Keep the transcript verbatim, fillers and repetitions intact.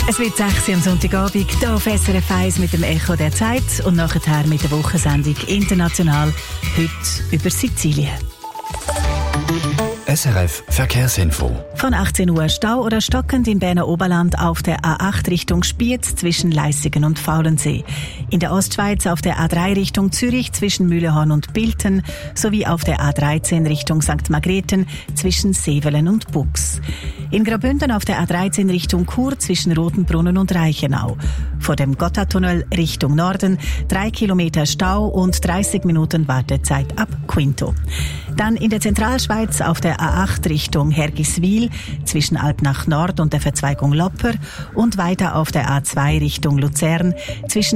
Es wird sechs am Sonntagabend, hier auf S R F eins mit dem Echo der Zeit und nachher mit der Wochensendung International, heute über Sizilien. S R F Verkehrsinfo. Von achtzehn Uhr Stau oder stockend im Berner Oberland auf der A acht Richtung Spiez zwischen Leissigen und Faulensee. In der Ostschweiz auf der A drei Richtung Zürich zwischen Mühlehorn und Bilten sowie auf der A dreizehn Richtung Sankt Margrethen zwischen Sevelen und Bux. In Graubünden auf der A dreizehn Richtung Chur zwischen Rotenbrunnen und Reichenau. Vor dem Gotthardtunnel Richtung Norden drei Kilometer Stau und dreißig Minuten Wartezeit ab Quinto. Dann in der Zentralschweiz auf der A acht Richtung Hergiswil zwischen Alpnach Nord und der Verzweigung Lopper und weiter auf der A zwei Richtung Luzern zwischen